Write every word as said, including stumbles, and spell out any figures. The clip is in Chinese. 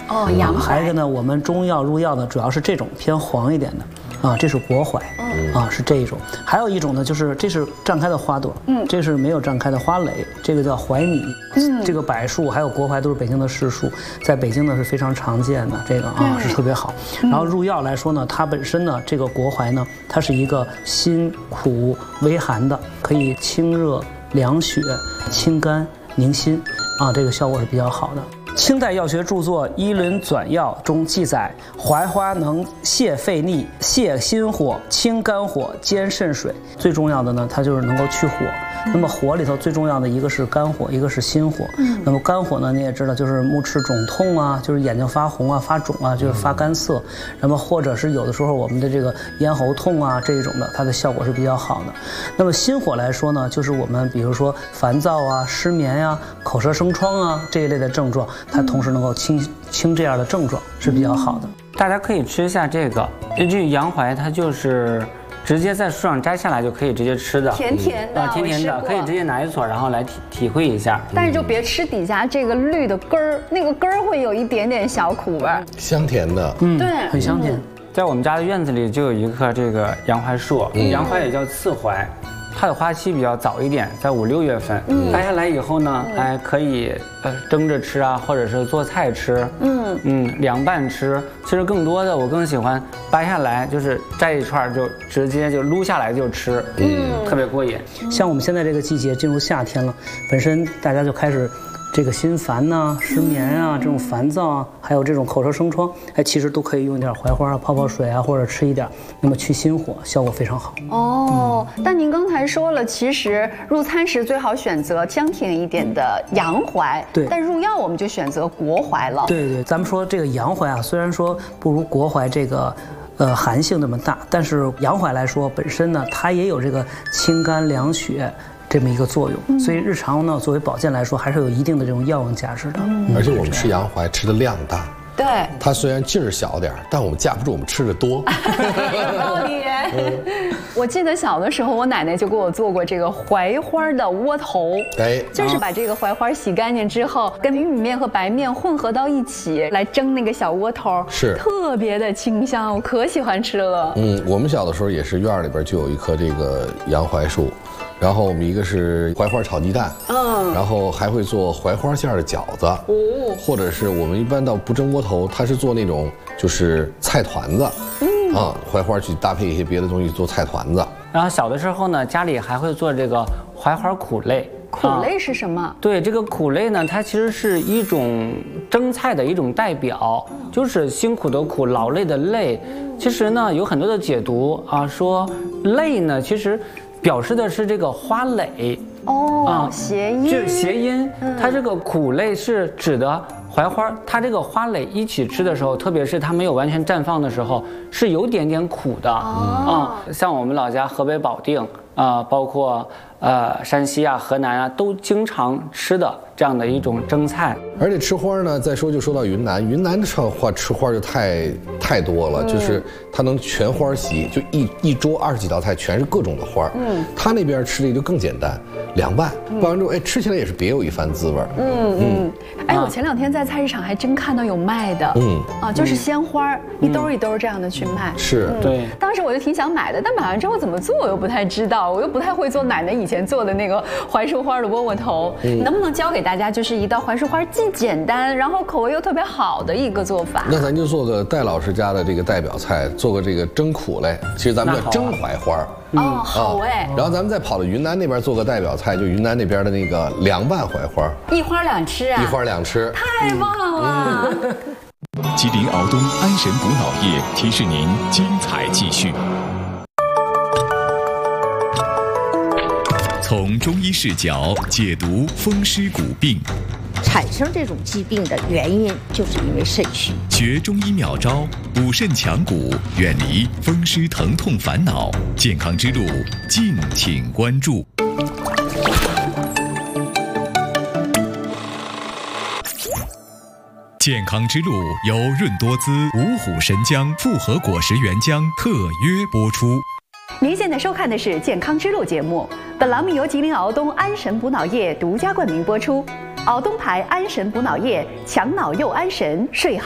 哦，洋槐。 还有一个呢，我们中药入药呢，主要是这种偏黄一点的。啊，这是国槐，啊是这一种，还有一种呢，就是这是绽开的花朵，嗯，这是没有绽开的花蕾，这个叫槐米，嗯，这个柏树还有国槐都是北京的市树，在北京呢是非常常见的，这个啊是特别好。然后入药来说呢，它本身呢，这个国槐呢，它是一个辛苦微寒的，可以清热凉血、清肝宁心，啊，这个效果是比较好的。清代药学著作《医论纂要》中记载，槐花能泻肺逆、泻心火、清肝火、兼肾水。最重要的呢，它就是能够去火。那么火里头最重要的一个是肝火，一个是心火。嗯、那么肝火呢，你也知道，就是目赤肿痛啊，就是眼睛发红啊、发肿啊，就是发干涩。那么或者是有的时候我们的这个咽喉痛啊这一种的，它的效果是比较好的。那么心火来说呢，就是我们比如说烦躁啊、失眠呀、啊、口舌生疮啊这一类的症状，它同时能够清清这样的症状是比较好的。 大家可以吃一下这个，这洋槐它就是直接在树上摘下来就可以直接吃的， 甜甜的， 啊，甜甜的，可以直接拿一撮，然后来体体会一下。 但是就别吃底下这个绿的根儿，那个根儿会有一点点小苦味儿， 香甜的， 嗯， 对， 很香甜。 在我们家的院子里就有一棵这个洋槐树，嗯、洋槐也叫刺槐。它的花期比较早一点，在五六月份，嗯、摘下来以后呢，哎，可以呃蒸着吃啊，或者是做菜吃，嗯嗯，凉拌吃。其实更多的我更喜欢掰下来，就是摘一串就直接就撸下来就吃，嗯，特别过瘾。 像我们现在这个季节进入夏天了，本身大家就开始这个心烦呐、啊、失眠啊、这种烦躁啊，还有这种口舌生疮，哎，其实都可以用一点槐花啊，泡泡水啊，或者吃一点，那么去心火，效果非常好。 哦，嗯、但您刚才说了，其实入餐时最好选择香甜一点的洋槐， 对， 但入药我们就选择国槐了。 对对，咱们说这个洋槐啊，虽然说不如国槐这个。呃，寒性那么大，但是洋槐来说，本身呢，它也有这个清肝凉血这么一个作用，嗯、所以日常呢，作为保健来说，还是有一定的这种药用价值的。 嗯、而且我们吃洋槐吃的量大， 对， 它虽然劲儿小点儿，但我们架不住我们吃的多。 有道理。我记得小的时候，我奶奶就给我做过这个槐花的窝头，哎，就是把这个槐花洗干净之后，跟玉米面和白面混合到一起来蒸那个小窝头， 是特别的清香，我可喜欢吃了。 嗯，我们小的时候也是院里边就有一棵这个洋槐树。然后我们一个是槐花炒鸡蛋，嗯，然后还会做槐花馅的饺子，哦，或者是我们一般倒不蒸窝头，它是做那种就是菜团子，嗯啊，槐花去搭配一些别的东西做菜团子。 然后小的时候呢，家里还会做这个槐花苦类。 苦类是什么？啊、 对，这个苦类呢，它其实是一种蒸菜的一种代表，就是辛苦的苦，劳累的累。其实呢，有很多的解读啊，说累呢，其实。表示的是这个花蕾哦，啊，谐音， 就谐音。它这个苦类是指的槐花，它这个花蕾一起吃的时候，特别是它没有完全绽放的时候，是有点点苦的啊。像我们老家河北保定啊，包括呃山西啊、河南啊，都经常吃的这样的一种蒸菜。 而且吃花呢，再说就说到云南，云南的话吃花就太太多了，嗯、就是它能全花席，就一一桌二十几道菜全是各种的花。嗯，他那边吃的就更简单，凉拌，拌完之后，哎，吃起来也是别有一番滋味。 嗯嗯，哎，我前两天在菜市场还真看到有卖的，嗯啊，就是鲜花，嗯、一兜一兜这样的去卖。 是， 嗯、 对。 当时我就挺想买的，但买完之后怎么做我又不太知道，我又不太会做奶奶以前做的那个槐树花的窝窝头。嗯、能不能教给大家，就是一道槐树花既简单，然后口味又特别好的一个做法？ 那咱就做个戴老师家的这个代表菜，做个这个蒸苦类，其实咱们叫蒸槐花。 哦，好哎。 然后咱们再跑到云南那边做个代表菜，就云南那边的那个凉拌槐花， 一花两吃啊！ 一花两吃， 太棒了！ 吉林敖东安神补脑液提示您精彩继续。从中医视角解读风湿骨病。 产生这种疾病的原因，就是因为肾虚。 学中医妙招，补肾强骨，远离风湿疼痛烦恼。健康之路，敬请关注。健康之路由润多滋、五虎神姜复合果实原浆特约播出。 您现在收看的是《健康之路》节目，本栏目由吉林敖东安神补脑液独家冠名播出。敖东牌安神补脑液，强脑又安神，睡好。